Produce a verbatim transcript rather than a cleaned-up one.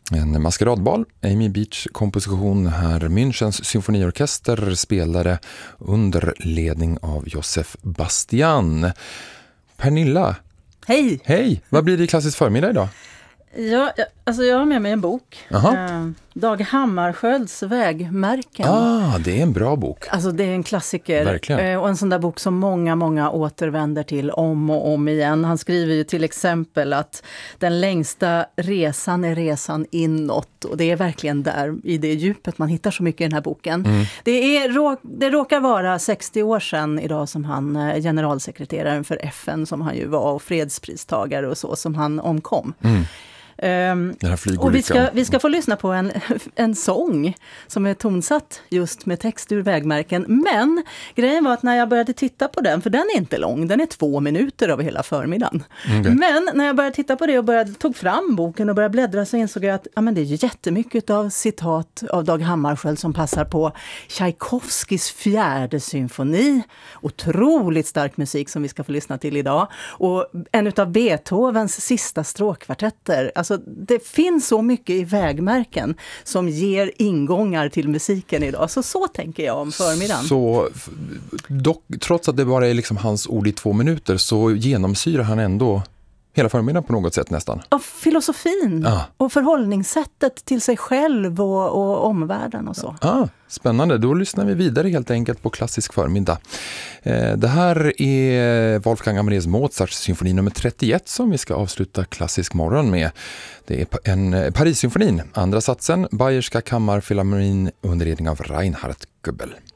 En maskeradbal, Amy Beach komposition här. Münchens symfoniorkester spelare under ledning av Josef Bastian. Pernilla. Hej! Hej! Vad blir det i klassisk förmiddag idag? Ja, alltså jag har med mig en bok. Eh, Dag Hammarskjölds Vägmärken. Ah, det är en bra bok. Alltså det är en klassiker. Verkligen. Eh, och en sån där bok som många, många återvänder till om och om igen. Han skriver ju till exempel att den längsta resan är resan inåt. Och det är verkligen där i det djupet man hittar så mycket i den här boken. Mm. Det, är, det råkar vara sextio år sedan idag som han, generalsekreteraren för F N som han ju var och fredspristagare och så, som han omkom. Mm. Um, och vi ska, vi ska få lyssna på en, en sång som är tonsatt just med text ur Vägmärken. Men grejen var att när jag började titta på den, för den är inte lång, den är två minuter över hela förmiddagen. Okay. Men när jag började titta på det och började, tog fram boken och började bläddra, så insåg jag att ja, men det är jättemycket av citat av Dag Hammarskjöld som passar på Tchaikovskys fjärde symfoni. Otroligt stark musik som vi ska få lyssna till idag. Och en utav Beethovens sista stråkkvartetter. Alltså, det finns så mycket i Vägmärken som ger ingångar till musiken idag. Så så tänker jag om förmiddagen. Så dock, trots att det bara är liksom hans ord i två minuter, så genomsyrar han ändå hela förmiddagen på något sätt nästan. Och filosofin ah. och förhållningssättet till sig själv och, och omvärlden och så. Ah, spännande, då lyssnar vi vidare helt enkelt på klassisk förmiddag. Eh, det här är Wolfgang Amadeus Mozarts symfoni nummer trettioett som vi ska avsluta klassisk morgon med. Det är en Paris-symfonin, andra satsen, Bayerska Kammarfilharmonin under ledning av Reinhard Goebel.